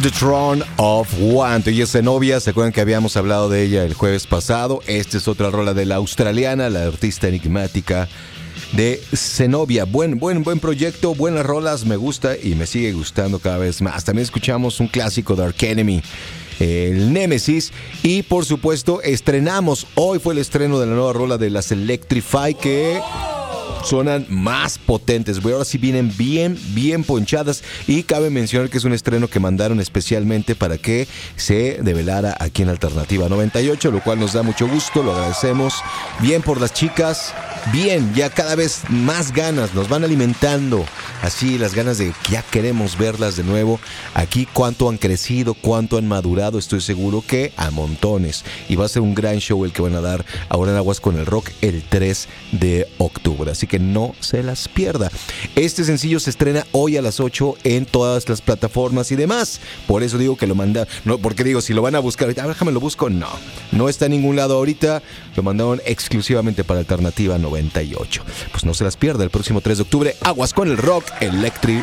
The Throne of One. Y es Zenobia, ¿se acuerdan que habíamos hablado de ella el jueves pasado? Esta es otra rola de la australiana, la artista enigmática de Zenobia. Buen proyecto, buenas rolas, me gusta y me sigue gustando cada vez más. También escuchamos un clásico de Arch Enemy, el Nemesis, y por supuesto estrenamos, hoy fue el estreno de la nueva rola de las Electrify, que suenan más potentes, ahora sí vienen bien ponchadas, y cabe mencionar que es un estreno que mandaron especialmente para que se develara aquí en Alternativa 98, lo cual nos da mucho gusto, lo agradecemos. Bien por las chicas, bien, ya cada vez más ganas, nos van alimentando así las ganas de que ya queremos verlas de nuevo. Aquí cuánto han crecido, cuánto han madurado, estoy seguro que a montones, y va a ser un gran show el que van a dar ahora en Aguas con el Rock el 3 de octubre, así que no se las pierda. Este sencillo se estrena hoy a las 8 en todas las plataformas y demás, por eso digo que lo manda, no, porque digo, si lo van a buscar ahorita, déjame lo busco, no está en ningún lado ahorita, lo mandaron exclusivamente para Alternativa 98. Pues no se las pierda, el próximo 3 de octubre, Aguas con el Rock, Electrified.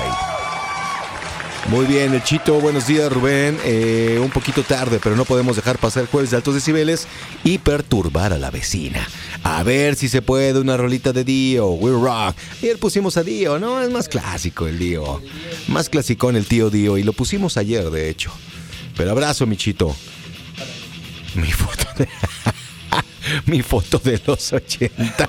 Muy bien, el Chito, buenos días, Rubén. Un poquito tarde, pero no podemos dejar pasar el jueves de altos decibeles y perturbar a la vecina. A ver si se puede una rolita de Dio, We Rock. Ayer pusimos a Dio, ¿no? Es más clásico el Dio. Más clasicón el tío Dio, y lo pusimos ayer, de hecho. Pero abrazo, mi Chito. Mi foto de los 80.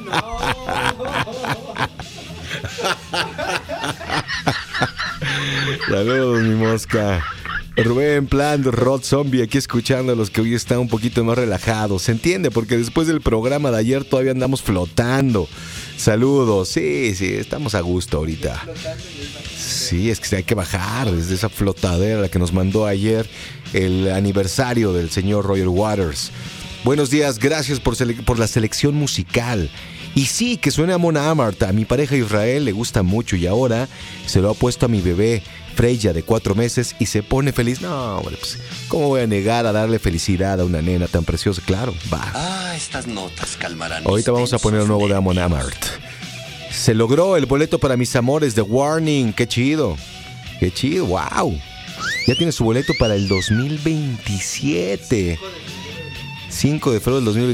Saludos, mi mosca. Rubén Plant, Rod Zombie, aquí escuchando a los que hoy están un poquito más relajados. Se entiende, porque después del programa de ayer todavía andamos flotando. Saludos, sí, estamos a gusto ahorita. Sí, es que hay que bajar desde esa flotadera la que nos mandó ayer el aniversario del señor Roger Waters. Buenos días, gracias por la selección musical. Y sí, que suene a Mona Amart. A mi pareja Israel le gusta mucho y ahora se lo ha puesto a mi bebé Freya de 4 meses y se pone feliz. No, hombre, pues, ¿cómo voy a negar a darle felicidad a una nena tan preciosa? Claro, va. Estas notas calmarán. Ahorita vamos a poner el nuevo de Amon Amart. Se logró el boleto para Mis Amores de Warning. Qué chido, wow. Ya tiene su boleto para el 2027. 5 de febrero del 2027.